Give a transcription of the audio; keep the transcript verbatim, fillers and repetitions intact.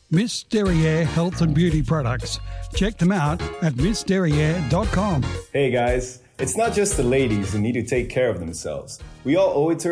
Miss Derriere Health and Beauty Products. Check them out at miss derriere dot com. Hey guys, it's not just the ladies who need to take care of themselves. We all owe it to